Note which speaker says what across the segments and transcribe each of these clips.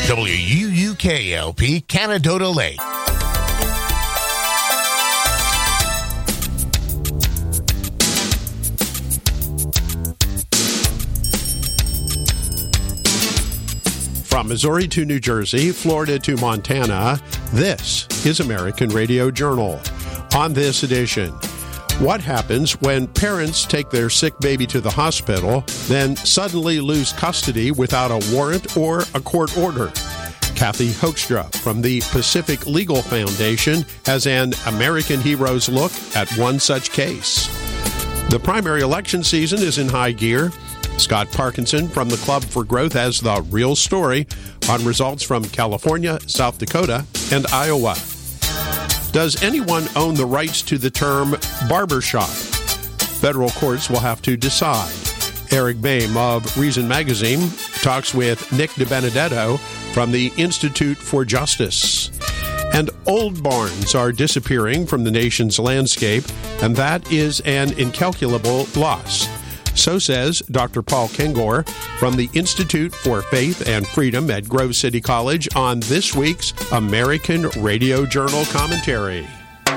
Speaker 1: WUUKLP, Canadota Lake.
Speaker 2: From Missouri to New Jersey, Florida to Montana, this is American Radio Journal. On this edition, what happens when parents take their sick baby to the hospital, then suddenly lose custody without a warrant or a court order? Kathy Hoekstra from the Pacific Legal Foundation has an American Heroes look at one such case. The primary election season is in high gear. Scott Parkinson from the Club for Growth has the real story on results from California, South Dakota, and Iowa. Does anyone own the rights to the term barbershop? Federal courts will have to decide. Eric Boehm of Reason Magazine talks with Nick DiBenedetto from the Institute for Justice. And old barns are disappearing from the nation's landscape, and that is an incalculable loss. So says Dr. Paul Kengor from the Institute for Faith and Freedom at Grove City College on this week's American Radio Journal commentary.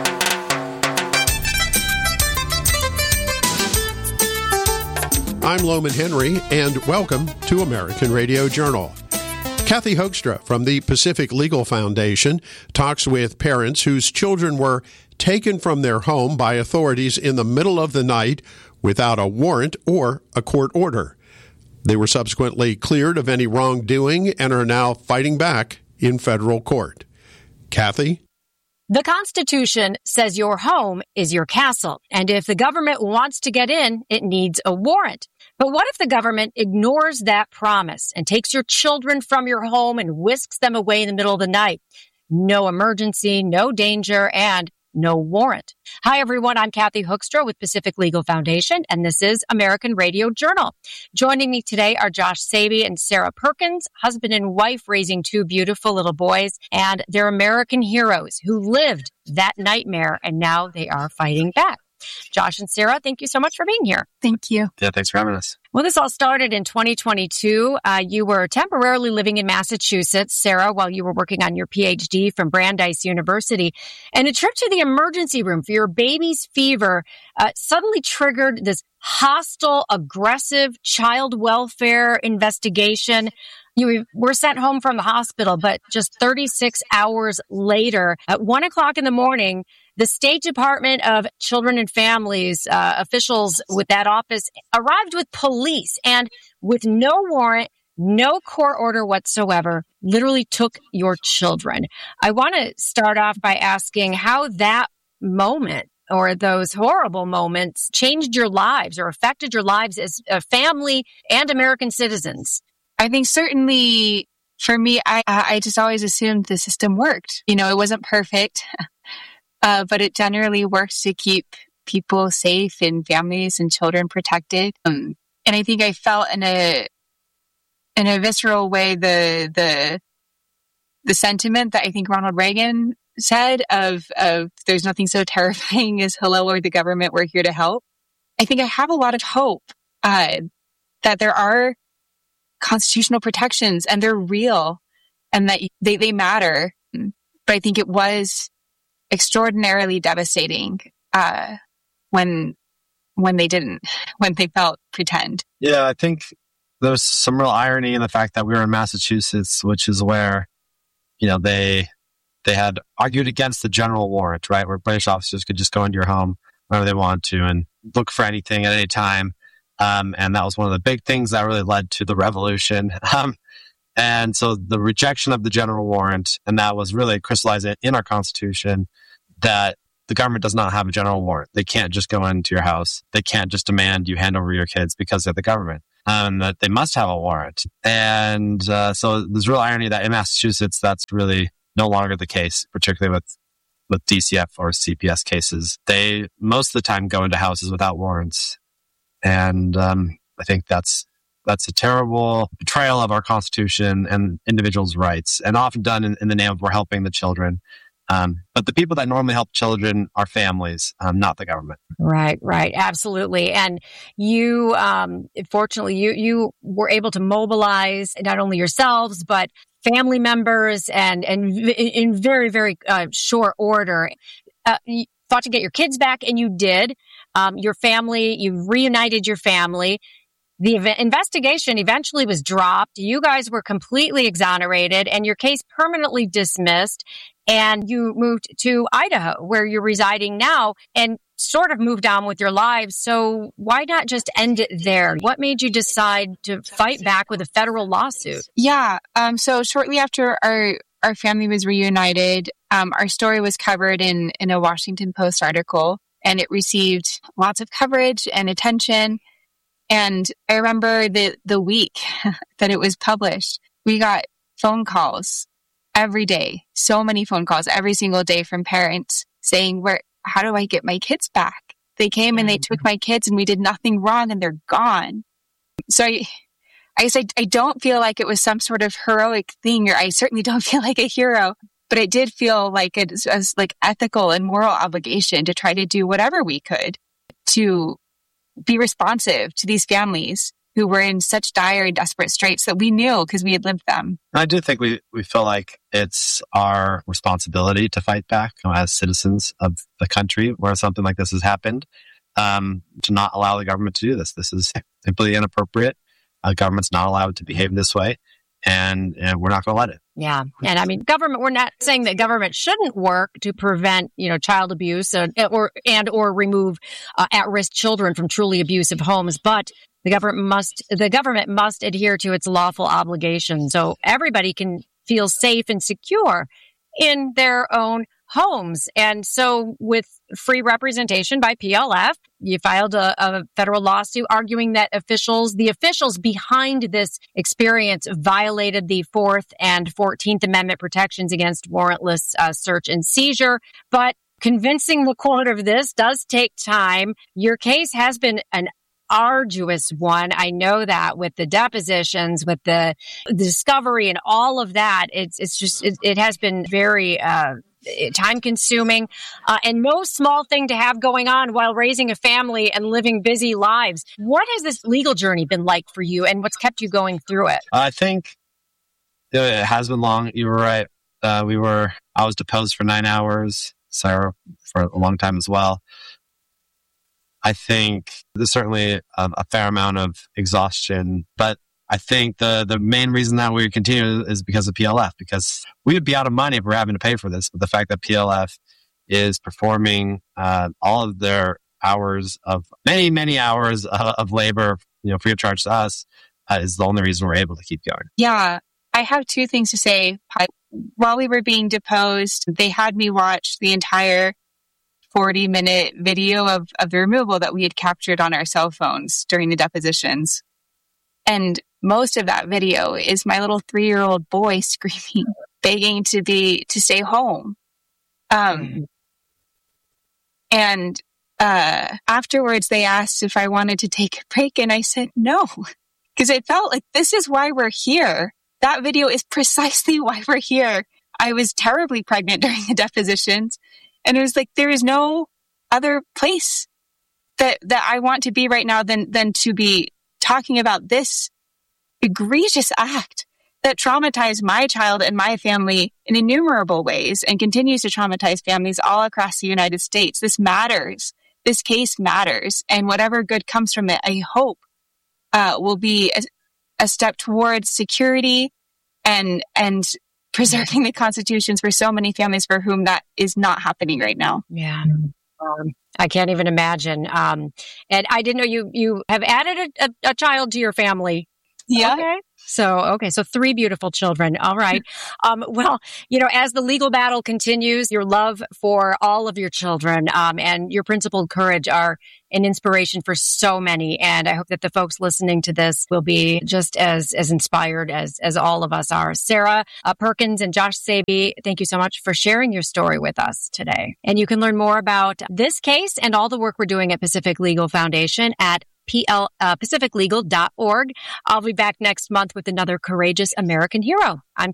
Speaker 2: I'm Loman Henry, and welcome to American Radio Journal. Kathy Hoekstra from the Pacific Legal Foundation talks with parents whose children were taken from their home by authorities in the middle of the night without a warrant or a court order. They were subsequently cleared of any wrongdoing and are now fighting back in federal court. Kathy?
Speaker 3: The Constitution says your home is your castle, and if the government wants to get in, it needs a warrant. But what if the government ignores that promise and takes your children from your home and whisks them away in the middle of the night? No emergency, no danger, and no warrant. Hi, everyone. I'm Kathy Hoekstra with Pacific Legal Foundation, and this is American Radio Journal. Joining me today are Josh Saby and Sarah Perkins, husband and wife raising two beautiful little boys, and they're American heroes who lived that nightmare, and now they are fighting back. Josh and Sarah, thank you so much for being here.
Speaker 4: Thank you.
Speaker 5: Yeah, thanks for having us.
Speaker 3: Well, this all started in 2022. You were temporarily living in Massachusetts, Sarah, while you were working on your PhD from Brandeis University. And a trip to the emergency room for your baby's fever suddenly triggered this hostile, aggressive child welfare investigation. You were sent home from the hospital, but just 36 hours later, at 1 o'clock in the morning, the State Department of Children and Families officials with that office arrived with police and with no warrant, no court order whatsoever, literally took your children. I want to start off by asking how that moment or those horrible moments changed your lives or affected your lives as a family and American citizens.
Speaker 4: I think certainly for me, I just always assumed the system worked. You know, it wasn't perfect. But it generally works to keep people safe and families and children protected. And I think I felt in a visceral way the sentiment that I think Ronald Reagan said of there's nothing so terrifying as hello, we're the government, we're here to help. I think I have a lot of hope that there are constitutional protections and they're real and that they matter. But I think it was extraordinarily devastating when they didn't, when they felt pretend.
Speaker 5: Yeah, I think there's some real irony in the fact that we were in Massachusetts, which is where, you know, they had argued against the general warrant, right, where British officers could just go into your home whenever they wanted to and look for anything at any time. And that was one of the big things that really led to the revolution. And so the rejection of the general warrant, and that was really crystallized in our Constitution, that the government does not have a general warrant. They can't just go into your house. They can't just demand you hand over your kids because they're the government. That they must have a warrant. And so there's real irony that in Massachusetts, that's really no longer the case, particularly with DCF or CPS cases. They, most of the time, go into houses without warrants. And I think that's a terrible betrayal of our Constitution and individuals' rights, and often done in the name of we're helping the children. But the people that normally help children are families, not the government.
Speaker 3: Right. Absolutely. And you, fortunately, you were able to mobilize not only yourselves, but family members and in very, very short order. You fought to get your kids back, and you did. Your family, you reunited your family. The investigation eventually was dropped. You guys were completely exonerated and your case permanently dismissed. And you moved to Idaho, where you're residing now, and sort of moved on with your lives. So why not just end it there? What made you decide to fight back with a federal lawsuit?
Speaker 4: Yeah. So shortly after our family was reunited, our story was covered in a Washington Post article, and it received lots of coverage and attention. And I remember the week that it was published, we got phone calls every day, so many phone calls every single day from parents saying, how do I get my kids back? They came and they took my kids and we did nothing wrong and they're gone. So I don't feel like it was some sort of heroic thing, or I certainly don't feel like a hero, but it did feel like it was like ethical and moral obligation to try to do whatever we could to be responsive to these families who were in such dire and desperate straits that we knew because we had lived them.
Speaker 5: I do think we feel like it's our responsibility to fight back as citizens of the country where something like this has happened, to not allow the government to do this. This is simply inappropriate. Government's not allowed to behave this way, and we're not going to let it.
Speaker 3: Yeah. And I mean, we're not saying that government shouldn't work to prevent, child abuse or remove at-risk children from truly abusive homes, but the government must adhere to its lawful obligations so everybody can feel safe and secure in their own homes. And so with free representation by PLF, you filed a federal lawsuit arguing that the officials behind this experience violated the 4th and 14th Amendment protections against warrantless search and seizure. But convincing the court of this does take time. Your case has been an arduous one. I know that, with the depositions, with the discovery and all of that. It has been very time consuming and no small thing to have going on while raising a family and living busy lives. What has this legal journey been like for you, and what's kept you going through it?
Speaker 5: I think it has been long. You were right. I was deposed for 9 hours, Sarah for a long time as well. I think there's certainly a fair amount of exhaustion, but I think the main reason that we continue is because of PLF, because we would be out of money if we're having to pay for this. But the fact that PLF is performing all of their hours of many hours of labor, free of charge to us, is the only reason we're able to keep going.
Speaker 4: Yeah, I have two things to say. While we were being deposed, they had me watch the entire 40-minute video of the removal that we had captured on our cell phones during the depositions. And most of that video is my little 3-year-old boy screaming, begging to stay home. And afterwards they asked if I wanted to take a break, and I said no, because it felt like this is why we're here. That video is precisely why we're here. I was terribly pregnant during the depositions, and it was like, there is no other place that I want to be right now than to be talking about this egregious act that traumatized my child and my family in innumerable ways and continues to traumatize families all across the United States. This matters. This case matters. And whatever good comes from it, I hope will be a step towards security and preserving the constitutions for so many families for whom that is not happening right now.
Speaker 3: Yeah. I can't even imagine. And I didn't know you have added a child to your family.
Speaker 4: Yeah.
Speaker 3: Okay. So 3 beautiful children. All right. Well, as the legal battle continues, your love for all of your children, and your principled courage are an inspiration for so many. And I hope that the folks listening to this will be just as inspired as all of us are. Sarah Perkins and Josh Sabey, thank you so much for sharing your story with us today. And you can learn more about this case and all the work we're doing at Pacific Legal Foundation at pacificlegal.org. I'll be back next month with another courageous American hero. I'm